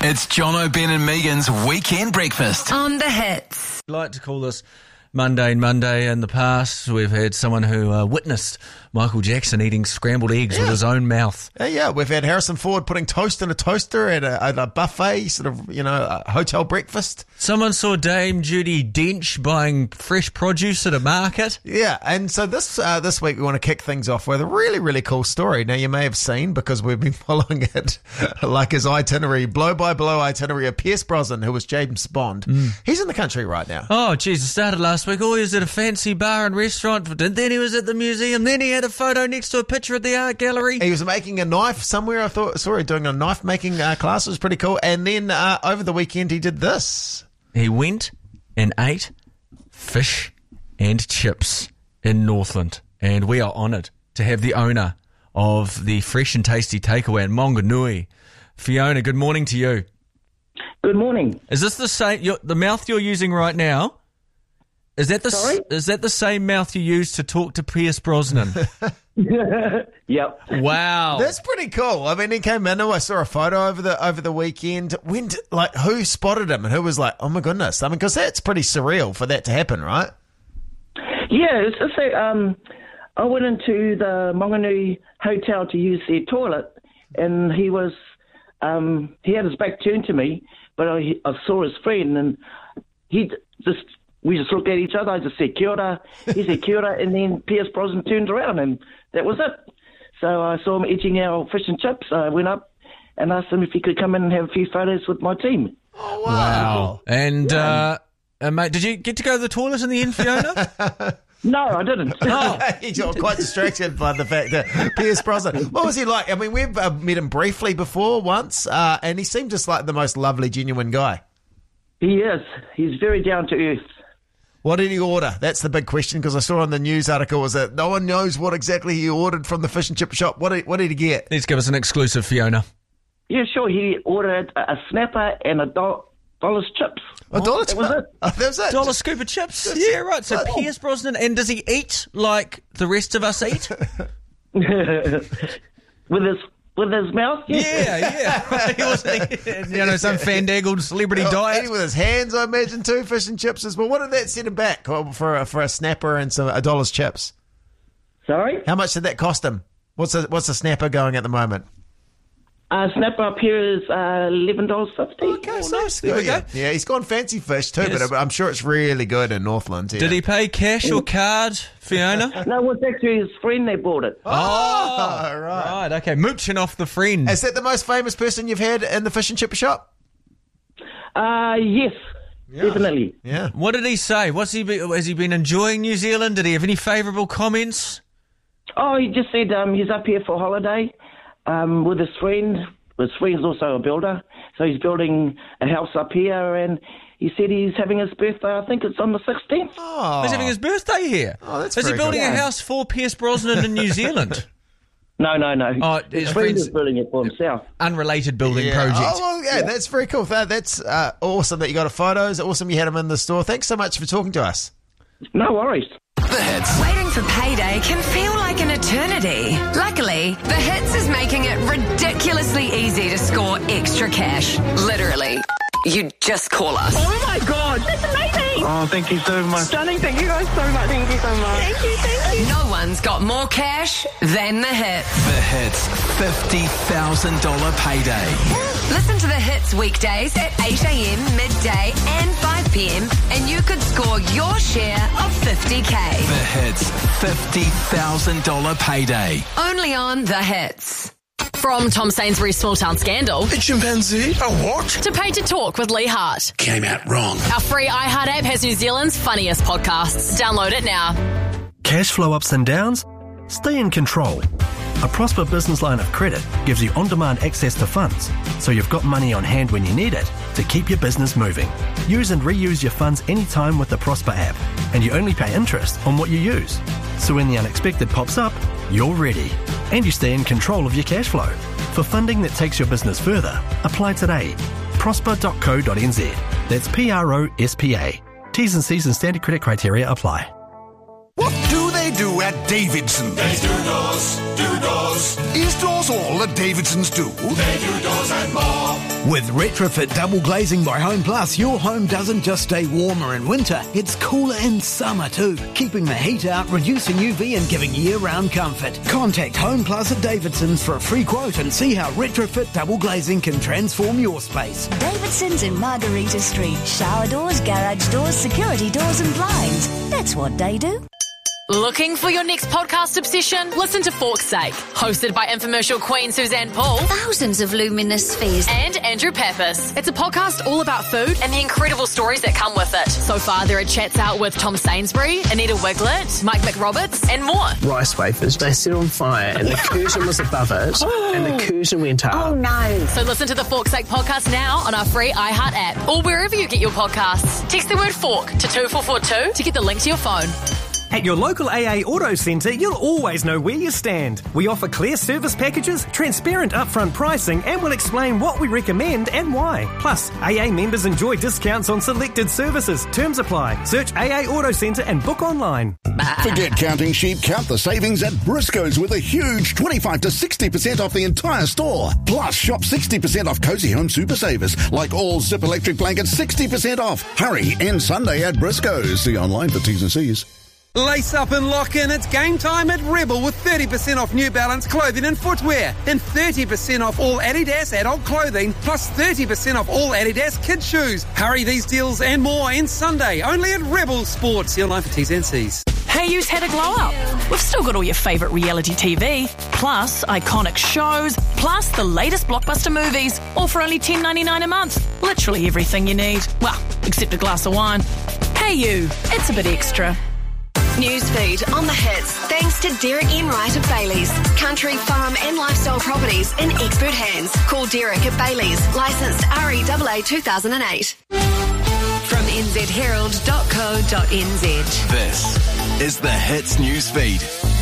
It's John O'Ben and Megan's Weekend Breakfast. On the Hits. I'd like to call this Mundane Monday. In the past, we've had someone who witnessed Michael Jackson eating scrambled eggs with his own mouth. Yeah, we've had Harrison Ford putting toast in a toaster at a buffet, sort of, a hotel breakfast. Someone saw Dame Judi Dench buying fresh produce at a market. Yeah, and so this week we want to kick things off with a really, really cool story. Now, you may have seen, because we've been following it, like his itinerary, blow-by-blow itinerary of Pierce Brosnan, who was James Bond. He's in the country right now. Oh, geez, it started last week. Oh, he was at a fancy bar and restaurant, then he was at the museum, then he had a photo next to a picture at the art gallery. He was making a knife somewhere. I saw him doing a knife-making class. It was pretty cool. And then over the weekend, he did this. He went and ate fish and chips in Northland. And we are honoured to have the owner of the fresh and tasty takeaway in Maunganui. Fiona, good morning to you. Good morning. Is this the same, the mouth you're using right now? Is that the same mouth you used to talk to Pierce Brosnan? Yep. Wow. That's pretty cool. I mean, he came in. I saw a photo over the weekend. Who spotted him and who was like, oh my goodness? I mean, because that's pretty surreal for that to happen, right? Yeah, it's just like, I went into the Maunganui hotel to use their toilet, and he was, he had his back turned to me, but I saw his friend, and we just looked at each other. I just said, kia ora. He said, kia ora, and then Pierce Brosnan turned around, and that was it. So I saw him eating our fish and chips. I went up and asked him if he could come in and have a few photos with my team. Oh, wow. And, mate, did you get to go to the toilet in the end, Fiona? No, I didn't. Oh. He's quite distracted by the fact that Pierce Brosnan. What was he like? I mean, we've met him briefly before once, and he seemed just like the most lovely, genuine guy. He is. He's very down to earth. What did he order? That's the big question, because I saw on the news article was that no one knows what exactly he ordered from the fish and chip shop. What did he get? Let's give us an exclusive, Fiona. Yeah, sure. He ordered a snapper and a dollar's chips. $1 That was it. That was it. Dollar scoop of chips. Yeah, right. So Pierce Brosnan, and does he eat like the rest of us eat? With his mouth? Yeah. He wasn't, some fandangled celebrity diet. Eating with his hands, I imagine, too, fish and chips as well. What did that set him back for a snapper and a dollar's chips? Sorry? How much did that cost him? What's the snapper going at the moment? Snapper up here is $11.50. Okay, nice. There we go. Yeah, he's gone fancy fish too, but I'm sure it's really good in Northland. Yeah. Did he pay cash or card, Fiona? No, it was actually his friend that bought it. Oh, right. Okay, mooching off the friend. Is that the most famous person you've had in the fish and chip shop? Yes, definitely. Yeah. What did he say? Has he been enjoying New Zealand? Did he have any favourable comments? Oh, he just said he's up here for holiday with his friend. His friend's also a builder, so he's building a house up here, and he said he's having his birthday. I think it's on the 16th. Oh. He's having his birthday here. Oh, that's Is he very building cool. a house for Pierce Brosnan in New Zealand? No. Oh, his friend is building it for himself. Unrelated building project. Oh, well, yeah, that's very cool. That's awesome that you got a photo. It's awesome you had him in the store. Thanks so much for talking to us. No worries. The Hits. Waiting for payday can feel like an eternity. Luckily, The Hits is making it ridiculously easy to score extra cash. Literally. You just call us. Oh my God, that's amazing! Oh, thank you so much. Stunning, thank you guys so much. Thank you so much. Thank you. No one's got more cash than The Hits. The Hits $50,000 payday. Listen to The Hits weekdays at 8 a.m, midday and 5 p.m. and you could score your share of $50K. The Hits $50,000 payday. Only on The Hits. From Tom Sainsbury's Small Town Scandal A chimpanzee? A what? to Pay to Talk with Lee Hart. Came out wrong. Our free iHeart app has New Zealand's funniest podcasts. Download it now. Cash flow ups and downs? Stay in control. A Prosper business line of credit gives you on-demand access to funds, so you've got money on hand when you need it to keep your business moving. Use and reuse your funds anytime with the Prosper app, and you only pay interest on what you use. So when the unexpected pops up, you're ready. And you stay in control of your cash flow. For funding that takes your business further, apply today. Prosper.co.nz. That's PROSPA. T's and C's and standard credit criteria apply. What do they do at Davidson's? They do doors. Is doors all that Davidson's do? They do doors and more. With retrofit double glazing by Home Plus, your home doesn't just stay warmer in winter, it's cooler in summer too, keeping the heat out, reducing UV and giving year-round comfort. Contact Home Plus at Davidson's for a free quote and see how retrofit double glazing can transform your space. Davidson's in Margarita Street. Shower doors, garage doors, security doors and blinds. That's what they do. Looking for your next podcast obsession? Listen to Fork's Sake, hosted by infomercial queen Suzanne Paul. Thousands of luminous spheres. And Andrew Pappas. It's a podcast all about food and the incredible stories that come with it. So far, there are chats out with Tom Sainsbury, Anita Wiglet, Mike McRoberts, and more. Rice wafers, they set on fire and the curtain was above it and the curtain went up. Oh no. So listen to the Fork's Sake podcast now on our free iHeart app or wherever you get your podcasts. Text the word fork to 2442 to get the link to your phone. At your local AA Auto Centre, you'll always know where you stand. We offer clear service packages, transparent upfront pricing, and will explain what we recommend and why. Plus, AA members enjoy discounts on selected services. Terms apply. Search AA Auto Centre and book online. Forget counting sheep, count the savings at Briscoe's with a huge 25 to 60% off the entire store. Plus, shop 60% off Cozy Home Super Savers, like all Zip electric blankets 60% off. Hurry, end Sunday at Briscoe's. See online for T's and C's. Lace up and lock in. It's game time at Rebel with 30% off New Balance clothing and footwear and 30% off all Adidas adult clothing plus 30% off all Adidas kids shoes. Hurry, these deals and more end Sunday only at Rebel Sports. See online for T's and C's. Hey, you's had a glow up. We've still got all your favourite reality TV, plus iconic shows, plus the latest blockbuster movies, all for only $10.99 a month. Literally everything you need. Well, except a glass of wine. Hey you, it's a bit extra. Newsfeed on the hits, thanks to Derek Enright of Bailey's. Country, farm and lifestyle properties in expert hands. Call Derek at Bailey's, licensed REAA 2008. From nzherald.co.nz. This is the Hits Newsfeed.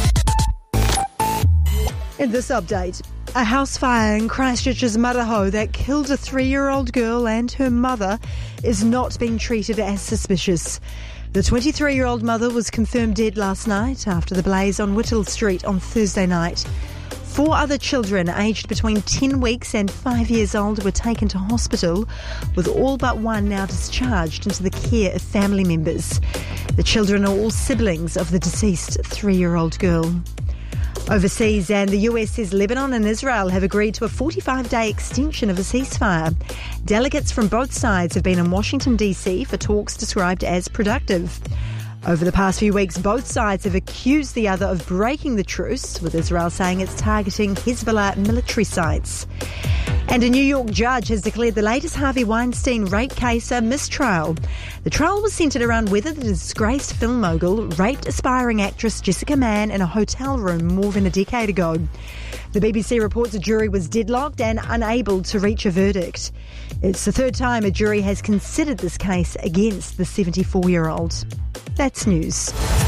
In this update, a house fire in Christchurch's Maraho that killed a 3-year-old girl and her mother is not being treated as suspicious. The 23-year-old mother was confirmed dead last night after the blaze on Whittle Street on Thursday night. 4 other children aged between 10 weeks and 5 years old were taken to hospital, with all but one now discharged into the care of family members. The children are all siblings of the deceased 3-year-old girl. Overseas, and the US says Lebanon and Israel have agreed to a 45-day extension of a ceasefire. Delegates from both sides have been in Washington, D.C. for talks described as productive. Over the past few weeks, both sides have accused the other of breaking the truce, with Israel saying it's targeting Hezbollah military sites. And a New York judge has declared the latest Harvey Weinstein rape case a mistrial. The trial was centred around whether the disgraced film mogul raped aspiring actress Jessica Mann in a hotel room more than a decade ago. The BBC reports a jury was deadlocked and unable to reach a verdict. It's the third time a jury has considered this case against the 74-year-old. That's news.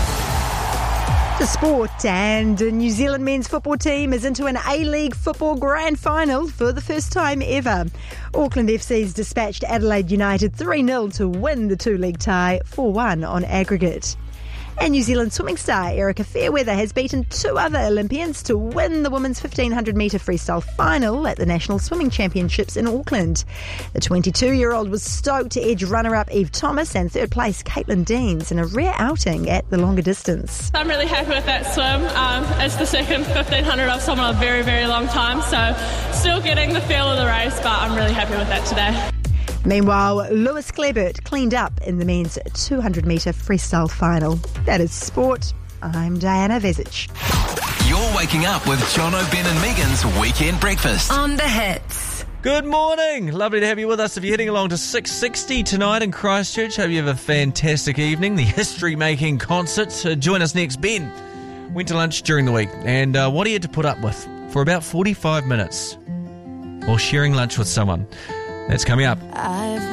The sport, and the New Zealand men's football team is into an A-League football grand final for the first time ever. Auckland FC's dispatched Adelaide United 3-0 to win the 2-league tie 4-1 on aggregate. And New Zealand swimming star Erica Fairweather has beaten 2 other Olympians to win the women's 1500-metre freestyle final at the National Swimming Championships in Auckland. The 22-year-old was stoked to edge runner-up Eve Thomas and third place Caitlin Deans in a rare outing at the longer distance. I'm really happy with that swim. It's the second 1500 I've swum in a very, very long time, so still getting the feel of the race, but I'm really happy with that today. Meanwhile, Lewis Clareburt cleaned up in the men's 200-metre freestyle final. That is sport. I'm Diana Vezic. You're waking up with Jono, Ben and Megan's Weekend Breakfast. On the hits. Good morning. Lovely to have you with us. If you're heading along to 660 tonight in Christchurch, hope you have a fantastic evening. The history-making concert. Join us next. Ben went to lunch during the week, and what he had to put up with for about 45 minutes while sharing lunch with someone. That's coming up.